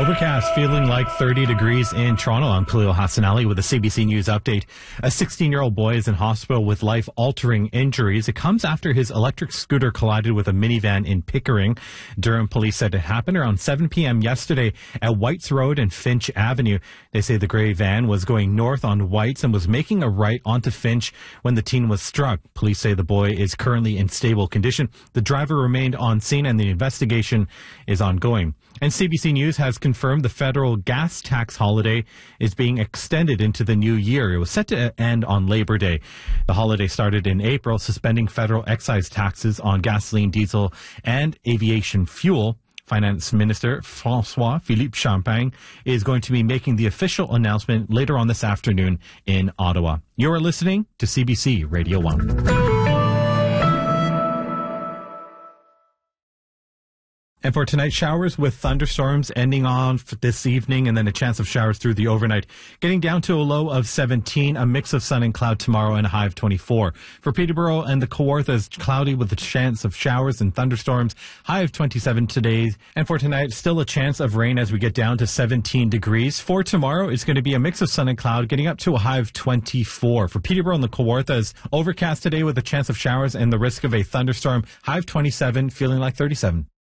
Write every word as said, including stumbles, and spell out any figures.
Overcast, feeling like thirty degrees in Toronto. I'm Khalil Hassan Ali with a C B C News update. A sixteen-year-old boy is in hospital with life-altering injuries. It comes after his electric scooter collided with a minivan in Pickering. Durham police said it happened around seven p.m. yesterday at Whites Road and Finch Avenue. They say the gray van was going north on Whites and was making a right onto Finch when the teen was struck. Police say the boy is currently in stable condition. The driver remained on scene and the investigation is ongoing. And C B C News has confirmed the federal gas tax holiday is being extended into the new year. It was set to end on Labor Day. The holiday started in April, suspending federal excise taxes on gasoline, diesel, and aviation fuel. Finance Minister François-Philippe Champagne is going to be making the official announcement later on this afternoon in Ottawa. You are listening to C B C Radio one. And for tonight, showers with thunderstorms ending on this evening and then a chance of showers through the overnight. Getting down to a low of seventeen, a mix of sun and cloud tomorrow and a high of twenty-four. For Peterborough and the Kawarthas, cloudy with a chance of showers and thunderstorms, high of twenty-seven today. And for tonight, still a chance of rain as we get down to seventeen degrees. For tomorrow, it's going to be a mix of sun and cloud, getting up to a high of twenty-four. For Peterborough and the Kawarthas, overcast today with a chance of showers and the risk of a thunderstorm, high of twenty-seven, feeling like thirty-seven.